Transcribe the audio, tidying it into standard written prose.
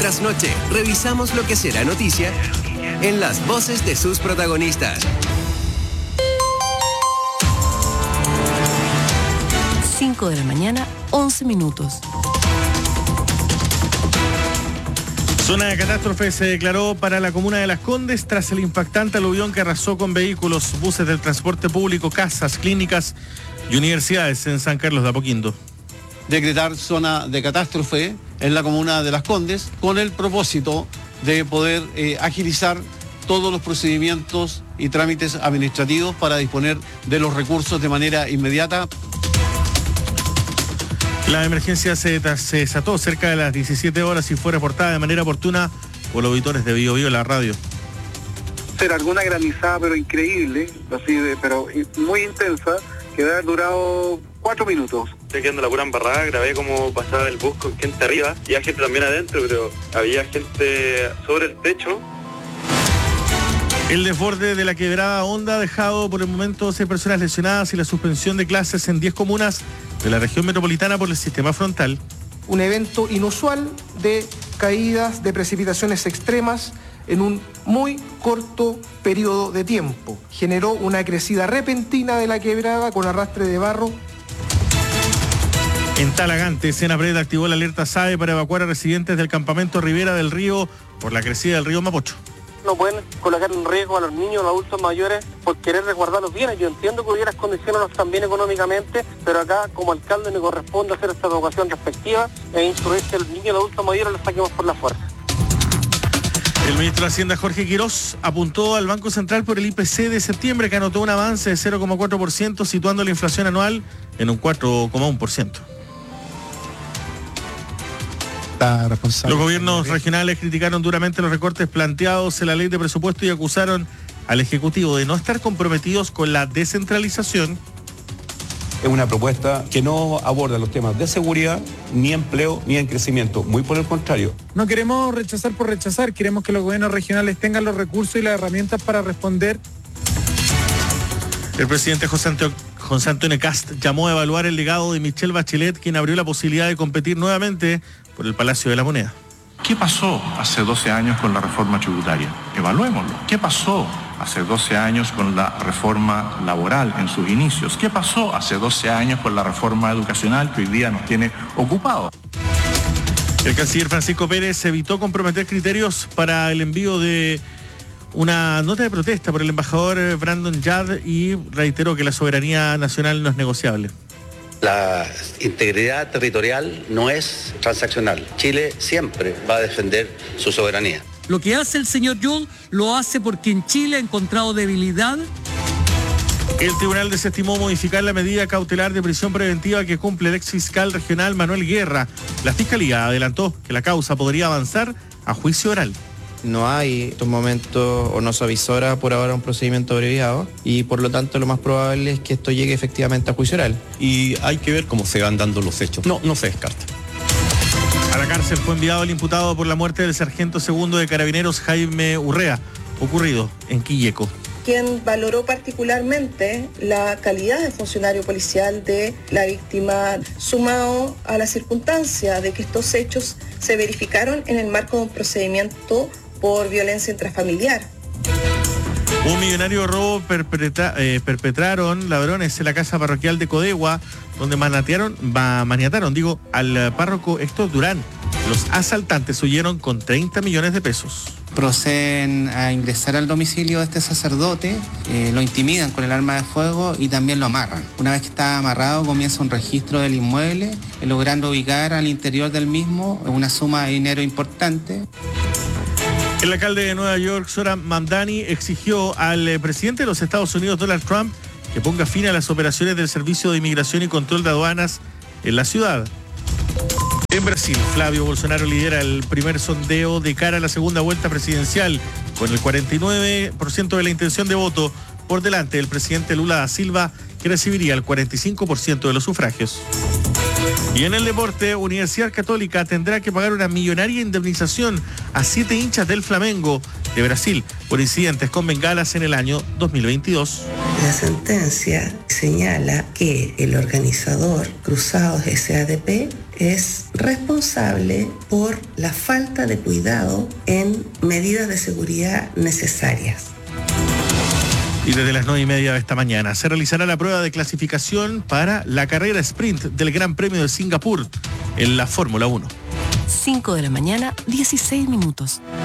Tras noche, revisamos lo que será noticia en las voces de sus protagonistas. 5 de la mañana, 11 minutos. Zona de catástrofe se declaró para la comuna de Las Condes tras el impactante aluvión que arrasó con vehículos, buses del transporte público, casas, clínicas y universidades en San Carlos de Apoquindo. Decretar zona de catástrofe en la comuna de Las Condes con el propósito de poder agilizar todos los procedimientos y trámites administrativos para disponer de los recursos de manera inmediata. La emergencia se desató cerca de las 17 horas y fue reportada de manera oportuna por los auditores de Bio Bio, la radio. Era alguna granizada, pero increíble, pero muy intensa, que debe haber durado 4 minutos. Estoy quedando la pura embarrada, grabé cómo pasaba el bus con gente arriba, y había gente también adentro, pero había gente sobre el techo. El desborde de la quebrada Honda ha dejado por el momento 6 personas lesionadas y la suspensión de clases en 10 comunas de la región metropolitana por el sistema frontal. Un evento inusual de caídas de precipitaciones extremas en un muy corto periodo de tiempo. Generó una crecida repentina de la quebrada con arrastre de barro. En Talagante, Senapred activó la alerta SAE para evacuar a residentes del campamento Ribera del Río por la crecida del río Mapocho. No pueden colocar en riesgo a los niños, a los adultos mayores por querer resguardar los bienes. Yo entiendo que hoy las condiciones no están bien económicamente, pero acá como alcalde me corresponde hacer esta evacuación respectiva e instruir que los niños y los adultos mayores los saquemos por la fuerza. El ministro de Hacienda, Jorge Quirós, apuntó al Banco Central por el IPC de septiembre, que anotó un avance de 0,4%, situando la inflación anual en un 4,1%. Los gobiernos regionales criticaron duramente los recortes planteados en la ley de presupuesto y acusaron al Ejecutivo de no estar comprometidos con la descentralización. Es una propuesta que no aborda los temas de seguridad, ni empleo, ni en crecimiento. Muy por el contrario. No queremos rechazar por rechazar, queremos que los gobiernos regionales tengan los recursos y las herramientas para responder. El presidente José Antonio Kast llamó a evaluar el legado de Michelle Bachelet, quien abrió la posibilidad de competir nuevamente por el Palacio de la Moneda. ¿Qué pasó hace 12 años con la reforma tributaria? Evaluémoslo. ¿Qué pasó hace 12 años con la reforma laboral en sus inicios? ¿Qué pasó hace 12 años con la reforma educacional que hoy día nos tiene ocupados? El canciller Francisco Pérez evitó comprometer criterios para el envío de una nota de protesta por el embajador Brandon Yard y reiteró que la soberanía nacional no es negociable. La integridad territorial no es transaccional. Chile siempre va a defender su soberanía. Lo que hace el señor Young lo hace porque en Chile ha encontrado debilidad. El tribunal desestimó modificar la medida cautelar de prisión preventiva que cumple el exfiscal regional Manuel Guerra. La fiscalía adelantó que la causa podría avanzar a juicio oral. No hay en estos momentos o no se avisora por ahora un procedimiento abreviado y por lo tanto lo más probable es que esto llegue efectivamente a juicio oral. Y hay que ver cómo se van dando los hechos. No se descarta. A la cárcel fue enviado el imputado por la muerte del sargento segundo de Carabineros Jaime Urrea, ocurrido en Quilleco. Quien valoró particularmente la calidad de funcionario policial de la víctima, sumado a la circunstancia de que estos hechos se verificaron en el marco de un procedimiento por violencia intrafamiliar. Un millonario robo perpetraron ladrones en la casa parroquial de Codegua, donde maniataron al párroco Héctor Durán. Los asaltantes huyeron con 30 millones de pesos. Proceden a ingresar al domicilio de este sacerdote, lo intimidan con el arma de fuego y también lo amarran. Una vez que está amarrado comienza un registro del inmueble, logrando ubicar al interior del mismo una suma de dinero importante. El alcalde de Nueva York, Zoran Mamdani, exigió al presidente de los Estados Unidos, Donald Trump, que ponga fin a las operaciones del Servicio de Inmigración y Control de Aduanas en la ciudad. En Brasil, Flavio Bolsonaro lidera el primer sondeo de cara a la segunda vuelta presidencial, con el 49% de la intención de voto por delante del presidente Lula da Silva, que recibiría el 45% de los sufragios. Y en el deporte, Universidad Católica tendrá que pagar una millonaria indemnización a 7 hinchas del Flamengo de Brasil por incidentes con bengalas en el año 2022. La sentencia se señala que el organizador Cruzados SADP es responsable por la falta de cuidado en medidas de seguridad necesarias. Y desde las 9:30 de esta mañana se realizará la prueba de clasificación para la carrera sprint del Gran Premio de Singapur en la Fórmula 1. 5 de la mañana, 16 minutos.